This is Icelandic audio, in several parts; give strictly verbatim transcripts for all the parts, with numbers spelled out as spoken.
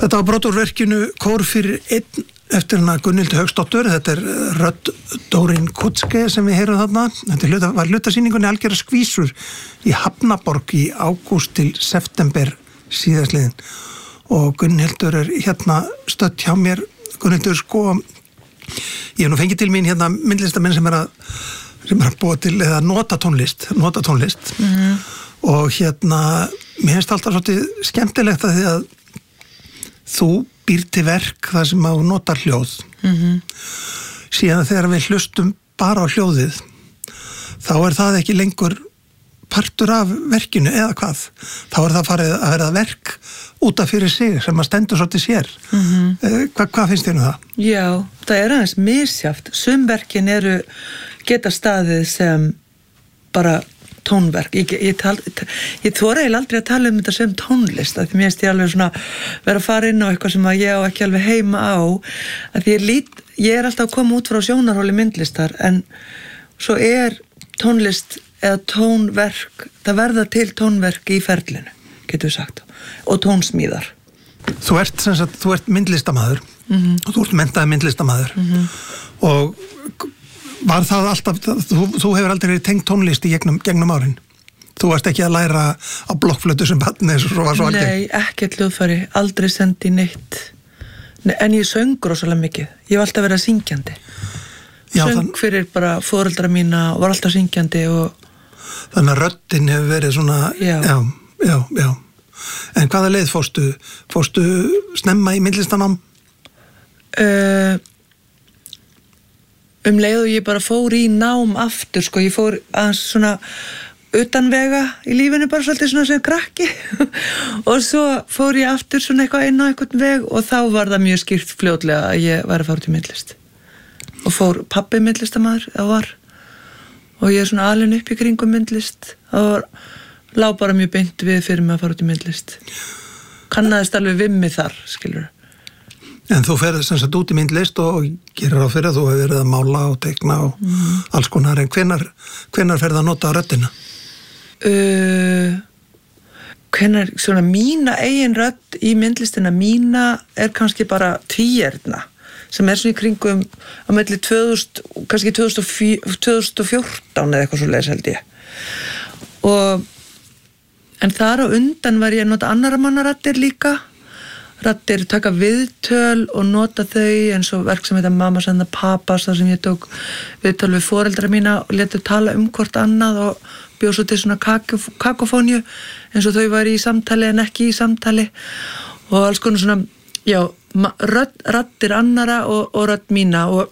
Þetta var brot úr verkinu Kór fyrir einn eftir hana Gunnhildi Hauksdóttur. Þetta er rödd Dórin Kutske sem við heyrum þarna. Þetta hluta, var hlutasýningunni Algjöra skvísur í Hafnaborg í ágúst til september síðastliðin. Og Gunnhildur er hérna stödd hjá mér. Gunnhildur, sko, ég hef nú fengið til mín hérna myndlistamenn sem er að, sem er að búa til eða nota tónlist, nota tónlist. Mm-hmm. Og hérna, mér finnst alltaf svolítið skemmtilegt að því að þú býr til verk þar sem að notar hljóð. Mm-hmm. Síðan þegar við hlustum bara á hljóðið, þá er það ekki lengur partur af verkinu eða hvað. Þá er það farið að vera verk út af fyrir sig sem að stendur svolítið sér. Mm-hmm. Hva, hvað finnst þér um það? Já, það er aðeins misjáft. Sumverkin eru geta staðið sem bara tónverk. Ég, ég, tal, ég þora eiginlega aldrei að tala um þetta sem tónlist, af því mér finnst ég alveg svona vera að fara inn á eitthvað sem að ég á ekki alveg heima á, af því ég, lít, ég er alltaf að koma út frá sjónarhóli myndlistar, en svo er tónlist eða tónverk, það verða til tónverk í ferlinu, getur við sagt, og tónsmíðar. Þú ert, sem sagt, þú ert myndlistamaður, mm-hmm. og þú ert menntaður myndlistamaður, mm-hmm. og var það alltaf, þú, þú hefur aldrei verið tengt tónlist í gegnum, gegnum árin? Þú varst ekki að læra á blokkflötu sem barn eins og svo var svo algjör? Nei, ekkert hljóðfæri, aldrei sendi neitt. Nei, en ég söng rosalega mikið. Ég var alltaf verið að syngjandi. Já, söng þann... fyrir bara foreldra mína og var alltaf syngjandi og... Þannig að röddin hefur verið svona... Já. Já, já, já. En hvaða leið fórstu? Fórstu snemma í myndlistanám? Uh, um leið og ég bara fór í nám aftur, sko, ég fór aðeins svona utanvega í lífinu bara svolítið svona sem krakki og svo fór ég aftur svona eitthvað inn á einhvern veg og þá var það mjög skýrt fljótlega að ég væri að fara til myndlist og fór pabbi myndlistamaður, það var og ég er svona alin upp í kringum myndlist það var, lá bara mjög beint við fyrir mig að fara til myndlist kannaðist alveg við mig þar, skilur. En þú ferði sem sagt út í myndlist og gerir á fyrir að þú hefur verið að mála og teikna og mm. alls konar, en hvenar, hvenar ferði að nota röddina? Uh, hvenar, svona mína eigin rödd í myndlistina mína er kannski bara tvíerna sem er svona í kringum á milli tvö þúsund, kannski tvö þúsund og fjórtán eða eitthvað svo leiðis held ég og en þar á undan var ég að nota annara manna raddir líka raddir, taka viðtöl og nota þau eins og verk sem heita Mammas and the Papas þar sem ég tók viðtöl við foreldra mína og letu tala um hvort annað og bjóð svo til svona kakofóníu eins og þau væri í samtali en ekki í samtali og alls konar svona, já, rödd, raddir annara og, og rödd mína og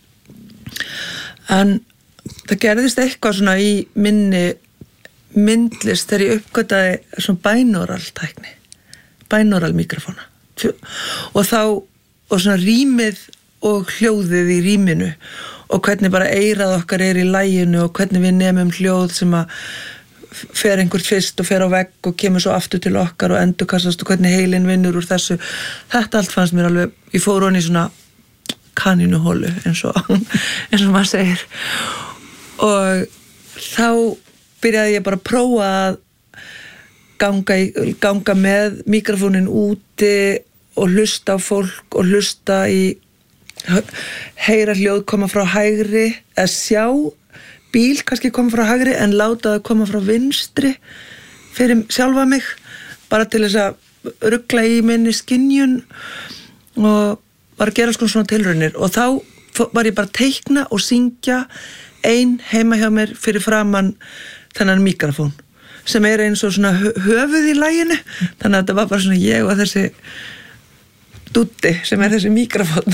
en það gerðist eitthvað svona í minni myndlist þegar ég uppgötaði svona binaural tækni binaural mikrofóna og þá og svona rýmið og hljóðið í rýminu og hvernig bara eyrað okkar er í laginu og hvernig við nemum hljóð sem að fer einhvert fyrst og fer á vegg og kemur svo aftur til okkar og endurkastast og hvernig heilin vinnur úr þessu þetta allt fannst mér alveg, ég fór honi í svona kanínuhólu eins og eins og maður segir og þá byrjaði ég bara að prófa að ganga, í, ganga með mikrofónin úti og hlusta á fólk og hlusta í heyra hljóð koma frá hægri eða sjá bíl kannski koma frá hægri en láta það koma frá vinstri fyrir sjálfa mig bara til þess að rugla í minni skynjun og var að gera svona tilraunir og þá var ég bara að teikna og syngja ein heima hjá mér fyrir framan þennan mikrofón sem er eins og svona höfuð í laginu þannig að þetta var bara svona ég og þessi dútti sem er þessi mikrofón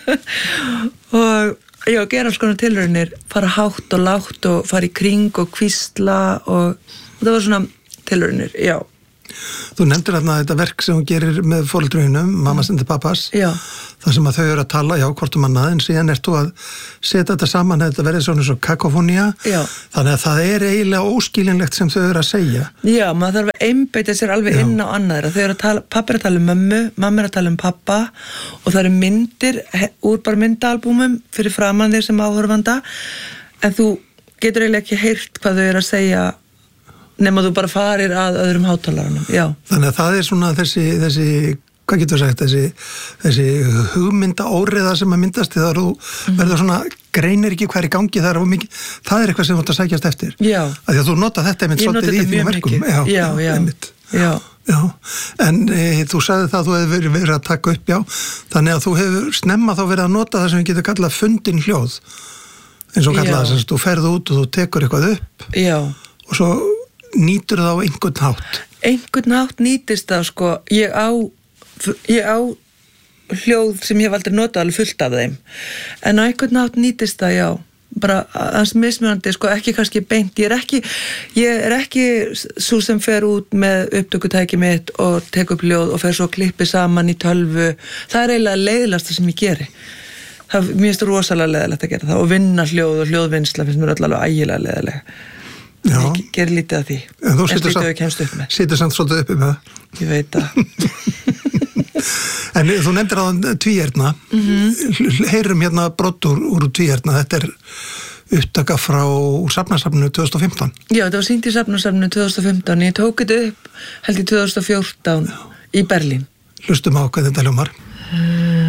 og já, gera alls konar tilraunir fara hátt og lágt og fara í kring og hvísla og, og það var svona tilraunir, já. Þú nefndir þarna þetta verk sem hún gerir með foreldrunum, Mammas and the Papas, já. þar sem að þau eru að tala, já, hvort um annað, en síðan ert þú að setja þetta saman, þetta verður svona svo kakofónía, þannig að það er eiginlega óskilinlegt sem þau eru að segja. Já, maður þarf að einbeita sér alveg já. Inn á annaðra, þau eru að tala, pappi er að tala um mömmu, mamma er að tala um pappa og það eru myndir úr bara myndaalbúmum fyrir framan þér sem áhorfanda, en þú getur eiginlega ekki heyrt hvað þau eru að segja nema þú bara farir að öðrum hátalaranum, já. Þannig að það er svona þessi, þessi hvað getur sagt, þessi, þessi hugmynda óreiða sem að myndast þegar þú mm. verður svona, greinir ekki hver í gangi, það er, mikið, það er eitthvað sem þú ert að sækjast eftir. Já. Af því að þú nota þetta einmitt svolítið í þínum verkum. Já, já, já. Einmitt. Já. Já. En e, þú sagði það að þú hefur verið, verið að taka upp, já, þannig að þú hefur snemma þá verið að nota það sem við getum kallað fundin hljóð, eins og kallað þess að þú ferð út og þú tekur eitthvað upp. Já. Og svo nýtur það á einhvern hátt. Einhvern hátt nýtist það, sko, ég á, ég á hljóð sem ég hef aldrei notað alveg fullt af þeim, en á einhvern hátt nýtist það, já, bara aðeins mismunandi, sko, ekki kannski beint, ég er ekki, ég er ekki svo sem fer út með upptökutæki mitt og tek upp hljóð og fer svo klippi saman í tölvu, það er eiginlega leiðilegasta sem ég geri. Það, mér finnst rosalega leiðilegt að gera það og vinna hljóð og hljóðvinnsla finnst mér allavega ægilega leiðilega. Já. Ég ger lítið að því. En þú situr samt svolítið uppi með það. Ég veit það. En þú nefndir á tvíerna, mm-hmm. heyrum hérna brott úr, úr tvíerna, þetta er upptaka frá safnasafninu tvö þúsund og fimmtán. Já, þetta var sýnt í safnasafninu tvö þúsund og fimmtán, ég tók þetta upp held í tvö þúsund og fjórtán. Já. Í Berlín. Hlustum á hvað þetta hljómar.